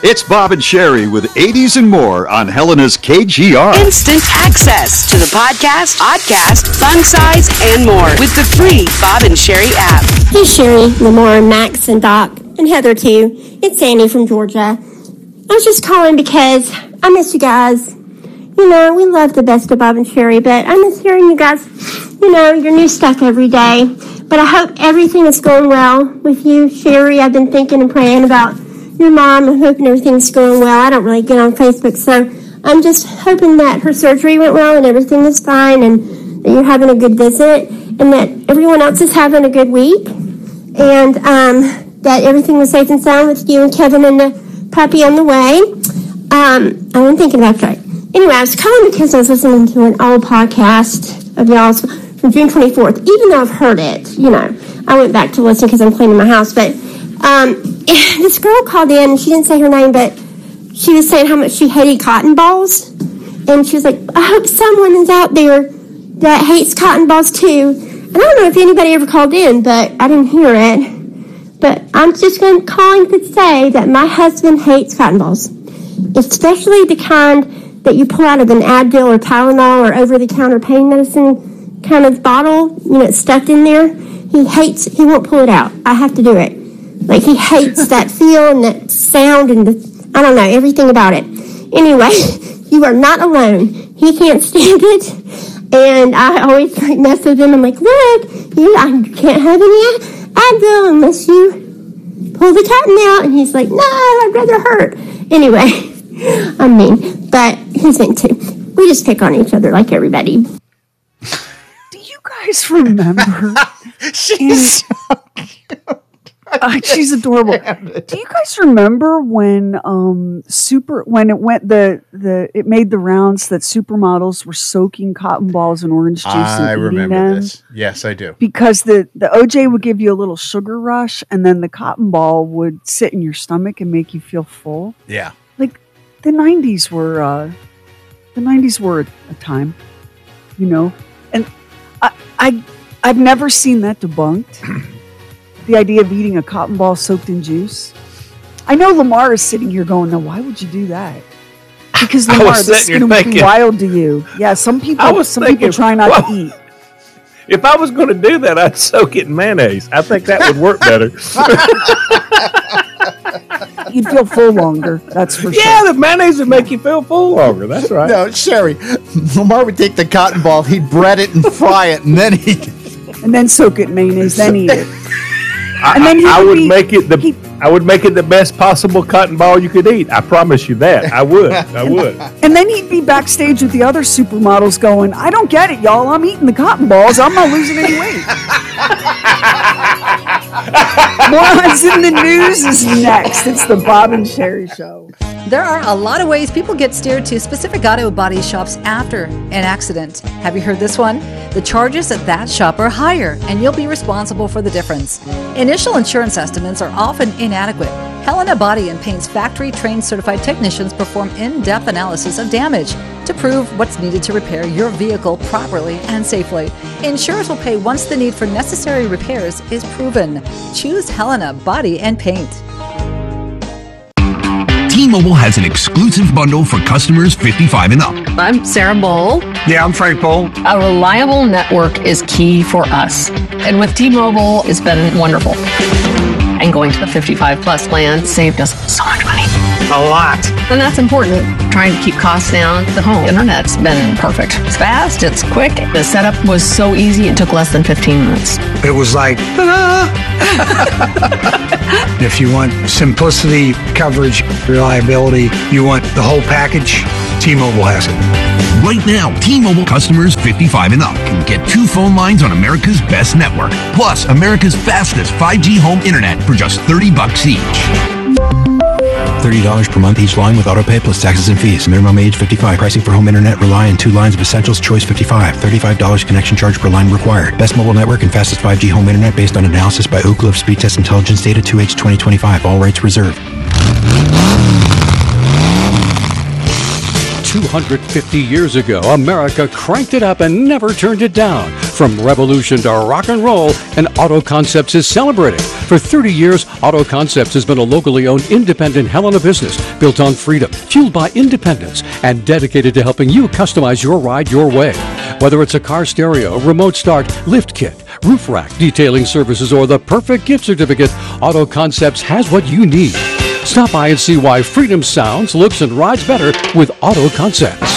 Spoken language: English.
It's Bob and Sherry with 80s and more on Helena's KGR. Instant access to the podcast, podcast, fun size, and more with the free Bob and Sherry app. Hey, Sherry, Lamar, Max, and Doc, and Heather, too. It's Annie from Georgia. I was just calling because I miss you guys. You know, we love the best of Bob and Sherry, but I miss hearing you guys, your new stuff every day. But I hope everything is going well with you, Sherry. I've been thinking and praying about your mom and hoping everything's going well. I don't really get on Facebook, so I'm just hoping that her surgery went well and everything is fine and that you're having a good visit and that everyone else is having a good week and that everything was safe and sound with you and Kevin and the puppy on the way. I'm thinking about that. Anyway, I was calling because I was listening to an old podcast of y'all's from June 24th. Even though I've heard it, I went back to listen because I'm cleaning my house. But this girl called in, and she didn't say her name, but she was saying how much she hated cotton balls. And she was like, I hope someone is out there that hates cotton balls too. And I don't know if anybody ever called in, but I didn't hear it. But I'm just calling to say that my husband hates cotton balls, especially the kind that you pull out of an Advil or Tylenol or over-the-counter pain medicine kind of bottle, it's stuffed in there. He won't pull it out. I have to do it. Like, he hates that feel and that sound and I don't know, everything about it. Anyway, you are not alone. He can't stand it. And I always mess with him. I'm like, look, I can't have any Advil unless you pull the cotton out. And he's like, no, I'd rather hurt. Anyway, I'm mean. But he's mean too. We just pick on each other like everybody. Do you guys remember? She's so cute. She's adorable. Do you guys remember when it made the rounds that supermodels were soaking cotton balls in orange juice and eating them? This. Yes, I do. Because the OJ would give you a little sugar rush, and then the cotton ball would sit in your stomach and make you feel full. Yeah. Like the 90s were a time, and I've never seen that debunked. The idea of eating a cotton ball soaked in juice. I know Lamar is sitting here going, "No, why would you do that?" Because Lamar, this is going to be wild to you. Yeah, some people try not to eat. If I was going to do that, I'd soak it in mayonnaise. I think that would work better. You'd feel full longer. That's for sure. Yeah, the mayonnaise would make you feel full longer. That's right. No, Sherry, Lamar would take the cotton ball, he'd bread it and fry it, and then soak it in mayonnaise, then eat it. I would make it the best possible cotton ball you could eat. I promise you that. I would. And then he'd be backstage with the other supermodels going, I don't get it, y'all. I'm eating the cotton balls. I'm not losing any weight. Morons in the News is next. It's the Bob and Sherry Show. There are a lot of ways people get steered to specific auto body shops after an accident. Have you heard this one? The charges at that shop are higher, and you'll be responsible for the difference. Initial insurance estimates are often inadequate. Helena Body and Paint's factory-trained certified technicians perform in-depth analysis of damage to prove what's needed to repair your vehicle properly and safely. Insurers will pay once the need for necessary repairs is proven. Choose Helena Body and Paint. T-Mobile has an exclusive bundle for customers 55 and up. I'm Sarah Bowl. Yeah, I'm Frank Bowl. A reliable network is key for us. And with T-Mobile, it's been wonderful. And going to the 55 plus plan saved us so much money. A lot. And that's important. Trying to keep costs down. The home internet's been perfect. It's fast, it's quick. The setup was so easy, it took less than 15 minutes. It was like, if you want simplicity, coverage, reliability, you want the whole package, T-Mobile has it. Right now, T-Mobile customers 55 and up can get 2 phone lines on America's best network, plus America's fastest 5G home internet for just $30 each. $30 per month each line with autopay plus taxes and fees. Minimum age 55. Pricing for home internet rely on 2 lines of Essentials Choice 55. $35 connection charge per line required. Best mobile network and fastest 5G home internet based on analysis by Oak Cliff Speed Test Intelligence data 2H 2025. All rights reserved. 250 years ago, America cranked it up and never turned it down. From revolution to rock and roll, and Auto Concepts is celebrating. For 30 years, Auto Concepts has been a locally owned independent Helena business built on freedom, fueled by independence, and dedicated to helping you customize your ride your way. Whether it's a car stereo, remote start, lift kit, roof rack, detailing services, or the perfect gift certificate, Auto Concepts has what you need. Stop by and see why freedom sounds, looks, and rides better with Auto Concepts.